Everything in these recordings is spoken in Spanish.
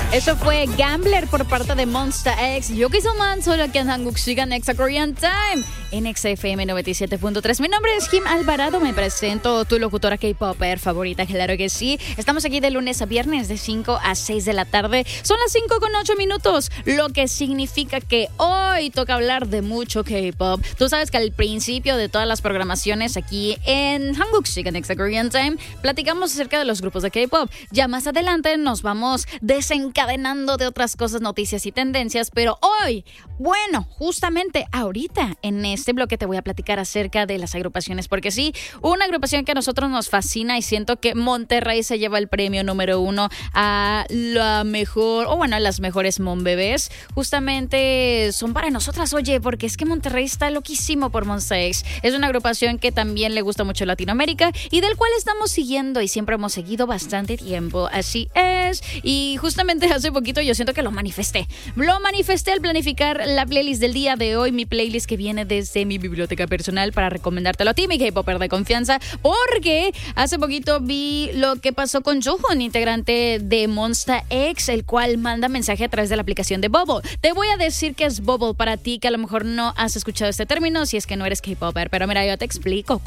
Eso fue Gambler por parte de Monsta X. Yo que soy man, solo aquí en Hanguk Sigan Exa Korean Time en XFM 97.3. Mi nombre es Kim Alvarado, me presento, tu locutora K-Popper favorita, claro que sí. Estamos aquí de lunes a viernes de 5 a 6 de la tarde. Son las 5:08, lo que significa que hoy toca hablar de mucho K-Pop. Tú sabes que al principio de todas las programaciones aquí en Hanguk Sigan Exa Korean Time platicamos acerca de los grupos de K-Pop. Ya más adelante nos vamos desencadenando de otras cosas, noticias y tendencias, pero hoy, bueno, justamente ahorita en este bloque te voy a platicar acerca de las agrupaciones, porque sí, una agrupación que a nosotros nos fascina y siento que Monterrey se lleva el premio número 1 a la mejor, o bueno, a las mejores Monbebés, justamente son para nosotras, oye, porque es que Monterrey está loquísimo por Monsta X. Es una agrupación que también le gusta mucho Latinoamérica y del cual estamos siguiendo y siempre hemos seguido bastante tiempo, así es. Y justamente hace poquito yo siento que lo manifesté al planificar la playlist del día de hoy, mi playlist que viene desde mi biblioteca personal para recomendártelo a ti, mi K-Popper de confianza, porque hace poquito vi lo que pasó con Joohoon, integrante de Monsta X, el cual manda mensaje a través de la aplicación de Bubble. Te voy a decir que es Bubble para ti, que a lo mejor no has escuchado este término si es que no eres K-Popper, pero mira, yo te explico.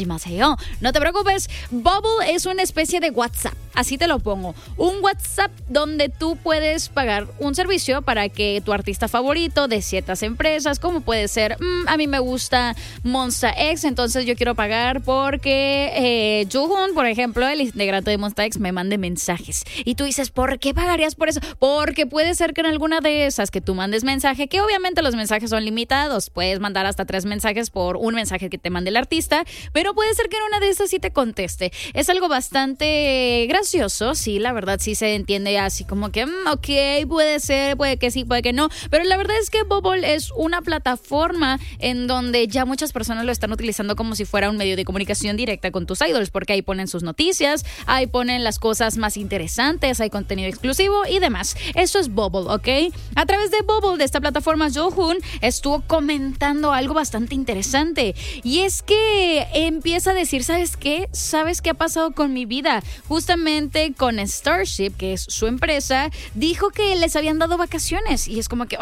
No te preocupes, Bubble es una especie de WhatsApp, así te lo pongo, un WhatsApp donde tú puedes pagar un servicio para que tu artista favorito de ciertas empresas, como puede ser, a mí me gusta Monsta X, entonces yo quiero pagar porque Joohoon, por ejemplo, el integrante de Monsta X, me mande mensajes. Y tú dices, ¿por qué pagarías por eso? Porque puede ser que en alguna de esas que tú mandes mensaje, que obviamente los mensajes son limitados, puedes mandar hasta 3 mensajes por un mensaje que te mande el artista, pero puede ser que en una de esas sí te conteste. Es algo bastante gracioso, sí, la verdad sí se entiende así como que, ok, puede ser, puede que sí, puede que no, pero la verdad es que Bubble es una plataforma en donde ya muchas personas lo están utilizando como si fuera un medio de comunicación directa con tus idols, porque ahí ponen sus noticias, ahí ponen las cosas más interesantes, hay contenido exclusivo y demás. Eso es Bubble, ¿ok? A través de Bubble, de esta plataforma, Joohoon estuvo comentando algo bastante interesante, y es que empieza a decir, ¿sabes qué? ¿Sabes qué ha pasado con mi vida? Justamente con Starship, que es su empresa, dijo que les habían dado vacaciones, y es como que,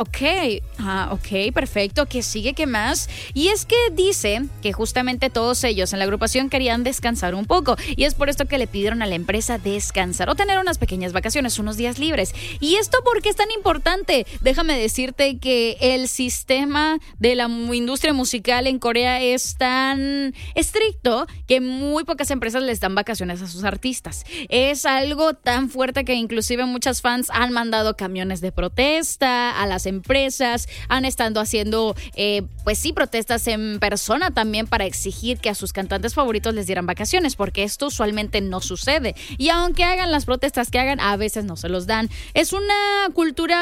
ok, perfecto, ¿qué sigue? ¿Qué más? Y es que dice que justamente todos ellos en la agrupación querían descansar un poco, y es por esto que le pidieron a la empresa descansar o tener unas pequeñas vacaciones, unos días libres. ¿Y esto por qué es tan importante? Déjame decirte que el sistema de la industria musical en Corea es tan estricto que muy pocas empresas les dan vacaciones a sus artistas. Es algo tan fuerte que inclusive muchas fans han mandado camiones de protesta a las empresas, han estado haciendo pues sí, protestas en persona también para exigir que a sus cantantes favoritos les dieran vacaciones, porque esto usualmente no sucede, y aunque hagan las protestas que hagan, a veces no se los dan. Es una cultura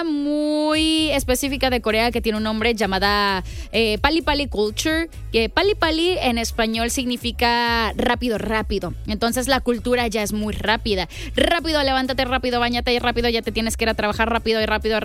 muy específica de Corea que tiene un nombre llamada Pali Pali Culture, que Pali Pali en español significa rápido. Entonces la cultura ya es muy rápida. Rápido, levántate, rápido, bañate rápido, ya te tienes que ir a trabajar rápido,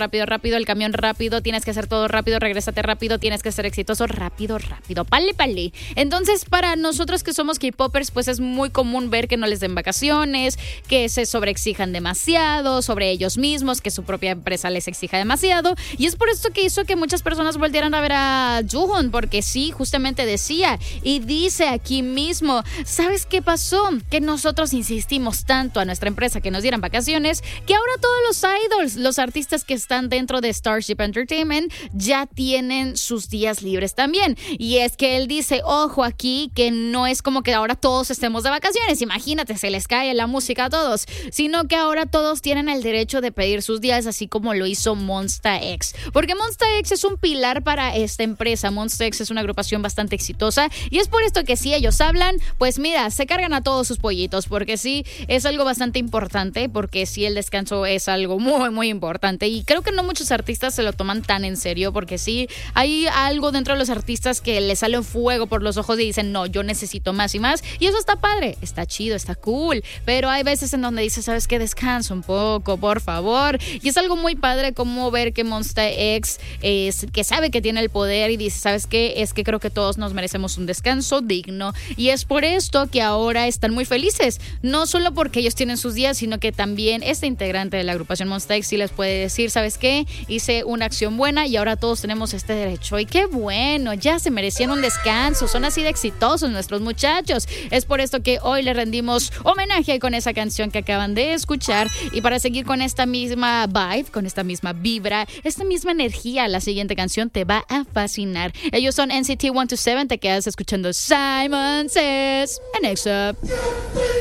el camión rápido, tienes que hacer todo rápido, regrésate rápido, tienes que ser exitoso rápido. Pali Pali. Entonces para nosotros que somos K-Poppers, pues es muy común ver que no les den vacaciones, que se sobreexijan demasiado sobre ellos mismos, que su propia empresa les exija demasiado, y es por esto que hizo que muchas personas volvieran a ver a Joohoon, porque sí, justamente decía y dice aquí mismo, ¿sabes qué pasó? Que nosotros insistimos tanto a nuestra empresa que nos dieran vacaciones, que ahora todos los idols, los artistas que están dentro de Starship Entertainment ya tienen sus días libres también. Y es que él dice, ojo aquí, que no es como que ahora todos estemos de vacaciones, imagínate, se les cae la música a todos, sino que ahora todos tienen el derecho de pedir sus días, así como lo hizo Monsta X, porque Monsta X es un pilar para esta empresa. Monsta X es una agrupación bastante exitosa, y es por esto que si ellos hablan, pues mira, se cargan a todos sus pollitos, porque sí, es algo bastante importante, porque sí, el descanso es algo muy importante, y creo que no muchos artistas se lo toman tan en serio, porque sí, hay algo dentro de los artistas que les sale un fuego por los ojos y dicen, no, yo necesito más y más, y eso está padre, está chido, está cool, pero hay veces en donde dices, ¿sabes qué? Descansa un poco, por favor, y es algo muy padre como ver que Monsta X que sabe que tiene el poder y dice, ¿sabes qué? Es que creo que todos nos merecemos un descanso digno, y es por esto que ahora están muy felices, no solo porque ellos tienen sus días, sino que también este integrante de la agrupación Monsta X sí les puede decir, ¿sabes qué? Hice una acción buena y ahora todos tenemos este derecho. Y qué bueno, ya se merecían un descanso, son así de exitosos nuestros muchachos. Es por esto que hoy les rendimos homenaje con esa canción que acaban de escuchar. Y para seguir con esta misma vibe, con esta misma vibra, esta misma energía, la siguiente canción te va a fascinar. Ellos son NCT 127, te quedas escuchando Simon Says en X-Up.